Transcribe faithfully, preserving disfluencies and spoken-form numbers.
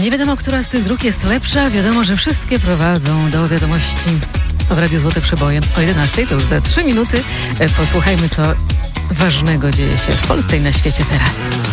Nie wiadomo, która z tych dróg jest lepsza. Wiadomo, że wszystkie prowadzą do wiadomości w Radiu Złote Przeboje. O jedenastej, to już za trzy minuty. Posłuchajmy, co ważnego dzieje się w Polsce i na świecie teraz.